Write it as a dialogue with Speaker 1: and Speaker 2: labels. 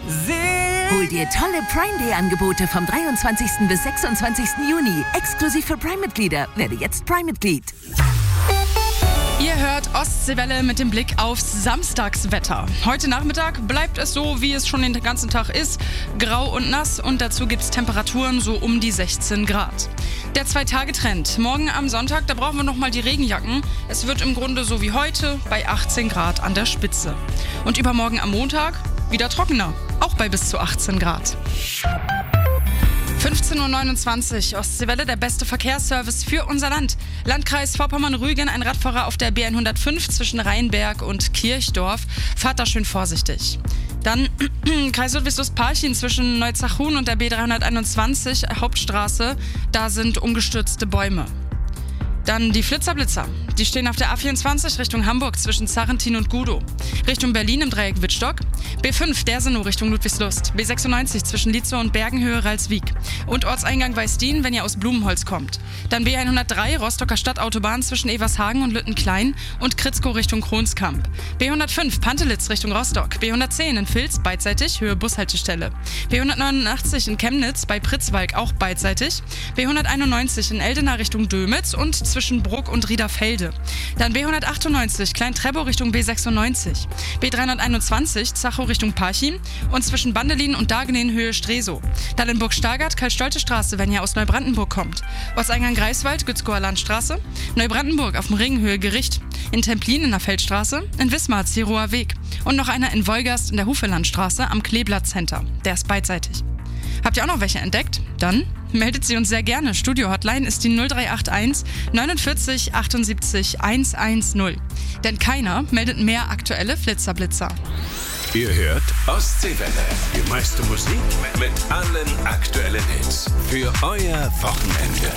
Speaker 1: Hol dir tolle Prime Day Angebote vom 23. bis 26. Juni. Exklusiv für Prime-Mitglieder. Werde jetzt Prime-Mitglied.
Speaker 2: Ihr hört Ostseewelle mit dem Blick aufs Samstagswetter. Heute Nachmittag bleibt es so, wie es schon den ganzen Tag ist. Grau und nass und dazu gibt es Temperaturen so um die 16 Grad. Der 2-Tage-Trend. Morgen am Sonntag, da brauchen wir nochmal die Regenjacken. Es wird im Grunde so wie heute bei 18 Grad an der Spitze. Und übermorgen am Montag wieder trockener, auch bei bis zu 18 Grad. 15.29 Uhr, Ostseewelle, der beste Verkehrsservice für unser Land. Landkreis Vorpommern-Rügen, ein Radfahrer auf der BN105 zwischen Rheinberg und Kirchdorf. Fahrt da schön vorsichtig. Dann Kreis Ludwigslust-Parchim zwischen Neuzachhuhn und der B321 Hauptstraße. Da sind umgestürzte Bäume. Dann die Flitzer-Blitzer. Die stehen auf der A24 Richtung Hamburg zwischen Zarrentin und Gudow. Richtung Berlin im Dreieck Wittstock. B5 Dersenow Richtung Ludwigslust. B96 zwischen Lietzow und Bergenhöhe Ralswiek. Und Ortseingang Weißdien, wenn ihr aus Blumenholz kommt. Dann B103 Rostocker Stadtautobahn zwischen Evershagen und Lüttenklein und Kritzkow Richtung Kronskamp. B105 Pantelitz Richtung Rostock. B110 in Vils beidseitig, Höhe Bushaltestelle. B189 in Chemnitz bei Pritzwalk auch beidseitig. B191 in Eldena Richtung Dömitz und zwischen Bruck und Riederfelde. Dann B198 Klein-Treppow Richtung B96. B321 Zachow Richtung Parchim und zwischen Bandelin und Dagenin Höhe Stresow. Dann in Burg-Stargard Karl-Stolte-Straße, wenn ihr aus Neubrandenburg kommt. Ortseingang Greifswald Gützkower Landstraße. Neubrandenburg auf dem Ringhöhe Gericht. In Templin in der Feldstraße. In Wismar Zirower Weg. Und noch einer in Wolgast in der Hufelandstraße am Kleeblatt Center. Der ist beidseitig. Habt ihr auch noch welche entdeckt? Dann meldet sie uns sehr gerne. Studio-Hotline ist die 0381 49 78 110. Denn keiner meldet mehr aktuelle Flitzerblitzer.
Speaker 3: Ihr hört Ostseewelle. Die meiste Musik mit allen aktuellen Hits. Für euer Wochenende.